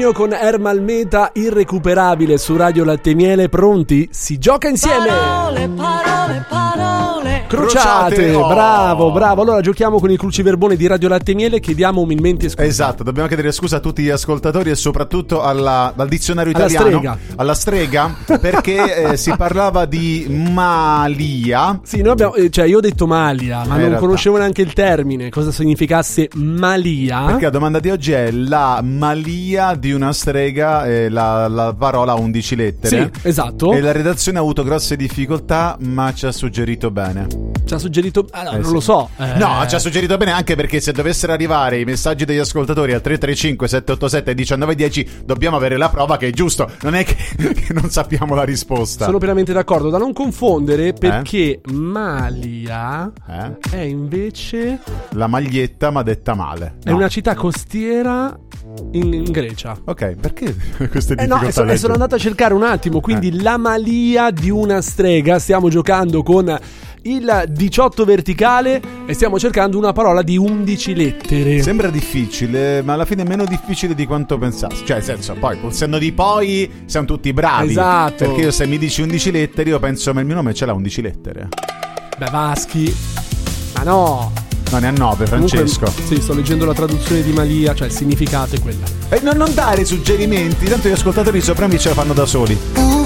Antonio con Ermal Meta, Irrecuperabile su Radio Latte e Miele. Pronti? Si gioca insieme! Parole, crociate! Oh. Bravo. Allora giochiamo con il cruciverbone di Radio Latte e Miele, chiediamo umilmente scusa. Esatto, dobbiamo chiedere scusa a tutti gli ascoltatori e soprattutto al dizionario italiano. Alla strega, perché si parlava di Malia. Sì, noi abbiamo, io ho detto Malia, ma non conoscevo neanche il termine, cosa significasse Malia. Perché la domanda di oggi è la Malia di una strega, la parola ha 11 lettere. Sì, esatto. E la redazione ha avuto grosse difficoltà, ma ci ha suggerito bene. Ci ha suggerito... non sì. lo so. No, ci ha suggerito bene, anche perché se dovessero arrivare i messaggi degli ascoltatori al 335 787 1910 dobbiamo avere la prova che è giusto. Non è che non sappiamo la risposta. Sono pienamente d'accordo, da non confondere, perché Malia è invece... la maglietta, ma detta male. È una città costiera in Grecia. Ok, perché queste difficoltà? No, sono andato a cercare un attimo. Quindi la Malia di una strega. Stiamo giocando con il 18 verticale e stiamo cercando una parola di 11 lettere. Sembra difficile, ma alla fine è meno difficile di quanto pensassi. Cioè, nel senso, poi, col senno di poi, siamo tutti bravi. Esatto. Perché io, se mi dici 11 lettere, io penso, ma il mio nome ce l'ha 11 lettere. Beh, Vaschi. Ma no. No, ne ha 9, Francesco. Comunque, sì, sto leggendo la traduzione di Malia, cioè il significato è quella. Non dare suggerimenti, tanto gli ascoltatori sopra me ce la fanno da soli.